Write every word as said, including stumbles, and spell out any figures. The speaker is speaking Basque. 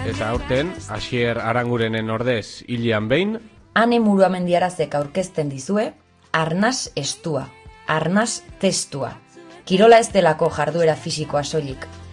Eta aurten, Asier Arangurenen ordez hilian behin, Ane Muruamendiarazek aurkezten dizue, arnas estua, arnas testua. Kirola ez delako jarduera fisikoa soilik,